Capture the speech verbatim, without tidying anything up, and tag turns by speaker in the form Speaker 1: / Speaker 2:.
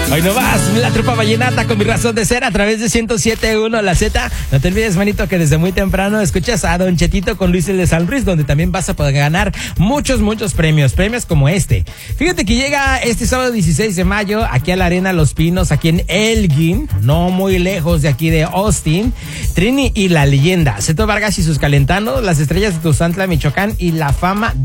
Speaker 1: Hoy no más, la Trupa Vallenata con Mi Razón de Ser a través de ciento siete punto uno La Z. No te olvides, manito, que desde muy temprano escuchas a Don Chetito con Luis el de San Luis, donde también vas a poder ganar muchos, muchos premios, premios como este. Fíjate que llega este sábado dieciséis de mayo aquí a la Arena Los Pinos, aquí en Elgin, no muy lejos de aquí de Austin, Trini y la Leyenda, Zeto Vargas y sus Calentanos, las Estrellas de Tuzantla, Michoacán y La Fama